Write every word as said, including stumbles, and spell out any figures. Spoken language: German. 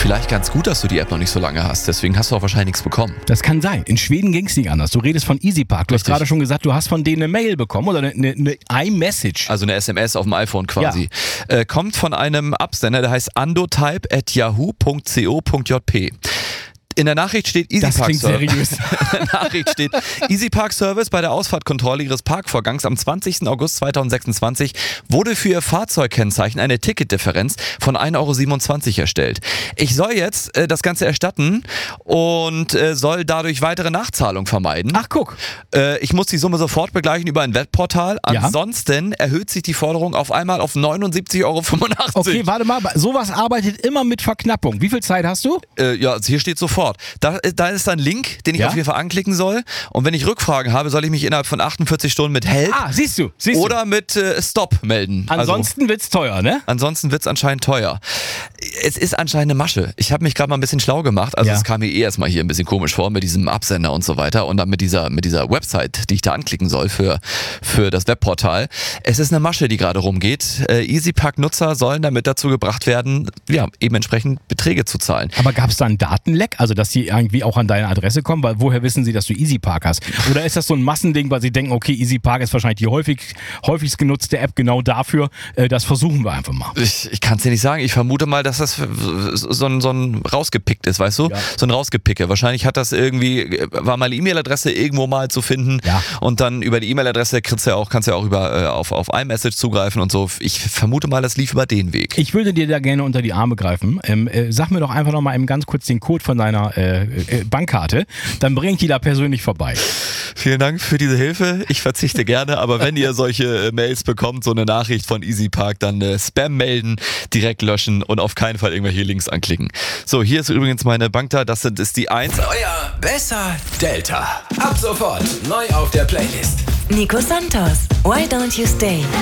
Vielleicht ganz gut, dass du die App noch nicht so lange hast. Deswegen hast du auch wahrscheinlich nichts bekommen. Das kann sein. In Schweden ging es nicht anders. Du redest von EasyPark. Du Richtig. hast gerade schon gesagt, du hast von denen eine Mail bekommen oder eine, eine, eine iMessage. Also eine S M S auf dem iPhone quasi. Ja. Äh, kommt von einem Absender, der heißt andotype at yahoo punkt co punkt jp. In der Nachricht steht EasyPark Das klingt seriös. In der Nachricht steht EasyPark Service bei der Ausfahrtkontrolle Ihres Parkvorgangs am zwanzigsten August zweitausendsechsundzwanzig wurde für Ihr Fahrzeugkennzeichen eine Ticketdifferenz von ein Euro siebenundzwanzig erstellt. Ich soll jetzt äh, das Ganze erstatten und äh, soll dadurch weitere Nachzahlung vermeiden. Ach, guck. Äh, ich muss die Summe sofort begleichen über ein Webportal. Ja. Ansonsten erhöht sich die Forderung auf einmal auf neunundsiebzig Euro fünfundachtzig. Okay, warte mal. Sowas arbeitet immer mit Verknappung. Wie viel Zeit hast du? Äh, ja, hier steht sofort. Da, da ist ein Link, den ich Ja? auf jeden Fall anklicken soll. Und wenn ich Rückfragen habe, soll ich mich innerhalb von achtundvierzig Stunden mit Help Ah, siehst du. Siehst oder mit äh, Stop melden. Ansonsten also, wird's teuer, ne? ansonsten wird es anscheinend teuer. Es ist anscheinend eine Masche. Ich habe mich gerade mal ein bisschen schlau gemacht. Also Ja. es kam mir eh erstmal hier ein bisschen komisch vor mit diesem Absender und so weiter. Und dann mit dieser, mit dieser Website, die ich da anklicken soll für, für das Webportal. Es ist eine Masche, die gerade rumgeht. Äh, EasyPark-Nutzer sollen damit dazu gebracht werden, ja, eben entsprechend Beträge zu zahlen. Aber gab es da einen Datenleck? Also, dass die irgendwie auch an deine Adresse kommen? Weil woher wissen sie, dass du EasyPark hast? Oder ist das so ein Massending, weil sie denken, okay, EasyPark ist wahrscheinlich die häufig, häufigst genutzte App genau dafür. Äh, das versuchen wir einfach mal. Ich, ich kann es dir nicht sagen. Ich vermute mal, dass das so ein, so ein rausgepickt ist, weißt du? Ja. So ein Rausgepicke. Wahrscheinlich hat das irgendwie, war meine E-Mail-Adresse irgendwo mal zu finden. Ja. Und dann über die E-Mail-Adresse kannst du ja auch, kannst du ja auch über, äh, auf, auf iMessage zugreifen und so. Ich vermute mal, das lief über den Weg. Ich würde dir da gerne unter die Arme greifen. Ähm, äh, sag mir doch einfach noch mal eben ganz kurz den Code von deiner äh, äh, Bankkarte. Dann bring ich die da persönlich vorbei. Vielen Dank für diese Hilfe. Ich verzichte gerne, aber wenn ihr solche äh, Mails bekommt, so eine Nachricht von EasyPark, dann äh, Spam melden, direkt löschen und auf keinen Fall irgendwelche Links anklicken. So, hier ist übrigens meine Bankta, das sind, ist die eins. Euer besser Delta. Ab sofort neu auf der Playlist. Nico Santos, Why Don't You Stay?